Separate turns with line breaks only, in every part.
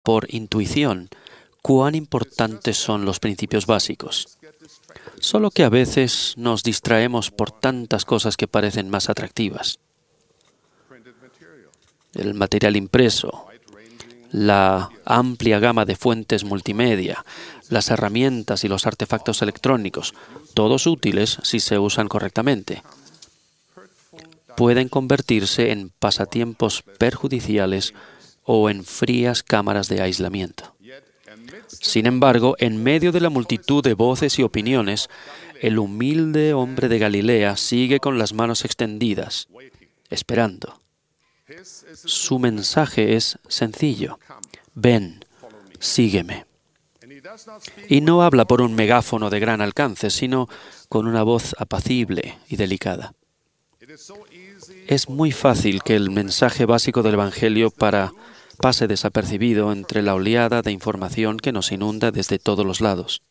por intuición cuán importantes son los principios básicos. Solo que a veces nos distraemos por tantas cosas que parecen más atractivas. El material impreso, la amplia gama de fuentes multimedia, las herramientas y los artefactos electrónicos, todos útiles si se usan correctamente, pueden convertirse en pasatiempos perjudiciales o en frías cámaras de aislamiento. Sin embargo, en medio de la multitud de voces y opiniones, el humilde hombre de Galilea sigue con las manos extendidas, esperando. Su mensaje es sencillo: ven, sígueme. Y no habla por un megáfono de gran alcance, sino con una voz apacible y delicada. Es muy fácil que el mensaje básico del Evangelio pase desapercibido entre la oleada de información que nos inunda desde todos los lados.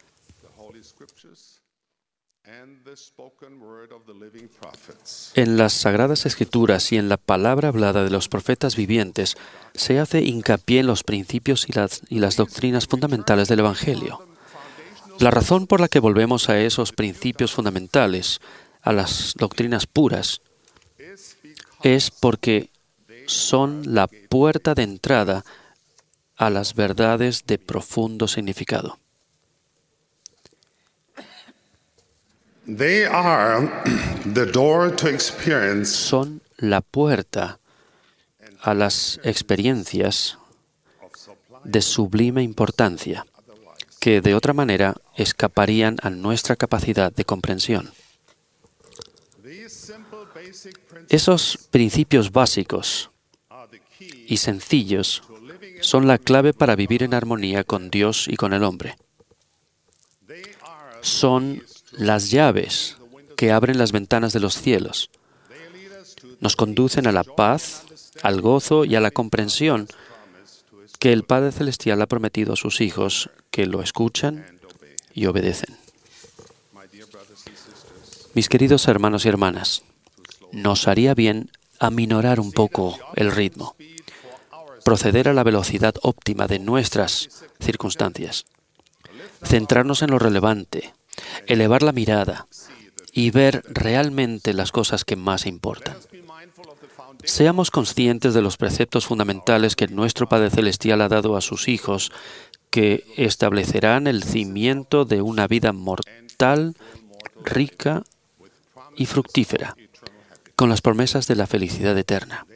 En las Sagradas Escrituras y en la palabra hablada de los profetas vivientes se hace hincapié en los principios y las doctrinas fundamentales del Evangelio. La razón por la que volvemos a esos principios fundamentales, a las doctrinas puras, es porque son la puerta de entrada a las verdades de profundo significado. Son la puerta a las experiencias de sublime importancia que de otra manera escaparían a nuestra capacidad de comprensión. Esos principios básicos y sencillos son la clave para vivir en armonía con Dios y con el hombre. Son las llaves que abren las ventanas de los cielos. Nos conducen a la paz, al gozo y a la comprensión que el Padre Celestial ha prometido a sus hijos que lo escuchan y obedecen. Mis queridos hermanos y hermanas, nos haría bien aminorar un poco el ritmo, proceder a la velocidad óptima de nuestras circunstancias, centrarnos en lo relevante, elevar la mirada y ver realmente las cosas que más importan. Seamos conscientes de los preceptos fundamentales que nuestro Padre Celestial ha dado a sus hijos, que establecerán el cimiento de una vida mortal, rica y fructífera, con las promesas de la felicidad eterna.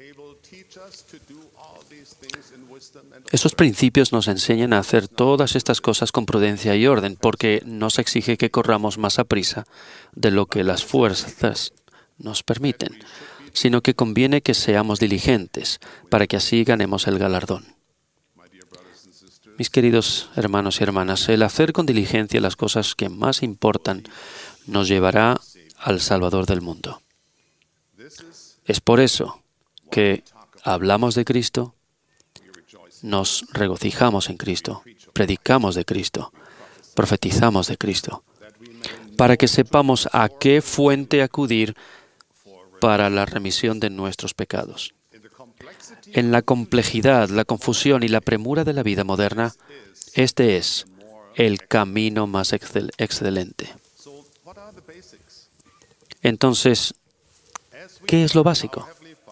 Esos principios nos enseñan a hacer todas estas cosas con prudencia y orden, porque no se exige que corramos más a prisa de lo que las fuerzas nos permiten, sino que conviene que seamos diligentes para que así ganemos el galardón. Mis queridos hermanos y hermanas, el hacer con diligencia las cosas que más importan nos llevará al Salvador del mundo. Es por eso que hablamos de Cristo, nos regocijamos en Cristo, predicamos de Cristo, profetizamos de Cristo, para que sepamos a qué fuente acudir para la remisión de nuestros pecados. En la complejidad, la confusión y la premura de la vida moderna, este es el camino más excelente. Entonces, ¿qué es lo básico?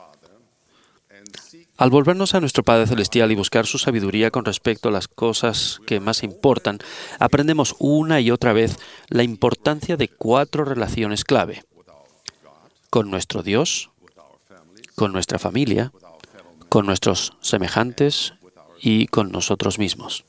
Al volvernos a nuestro Padre Celestial y buscar su sabiduría con respecto a las cosas que más importan, aprendemos una y otra vez la importancia de 4 relaciones clave: con nuestro Dios, con nuestra familia, con nuestros semejantes y con nosotros mismos.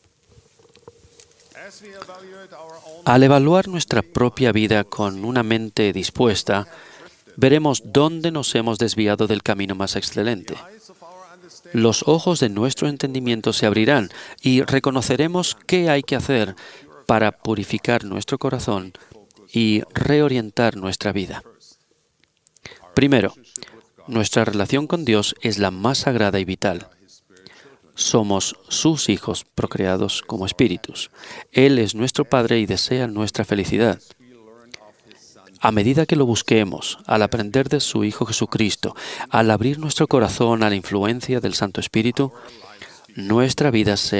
Al evaluar nuestra propia vida con una mente dispuesta, veremos dónde nos hemos desviado del camino más excelente. Los ojos de nuestro entendimiento se abrirán y reconoceremos qué hay que hacer para purificar nuestro corazón y reorientar nuestra vida. Primero, nuestra relación con Dios es la más sagrada y vital. Somos sus hijos procreados como espíritus. Él es nuestro Padre y desea nuestra felicidad. A medida que lo busquemos, al aprender de su Hijo Jesucristo, al abrir nuestro corazón a la influencia del Santo Espíritu, nuestra vida sea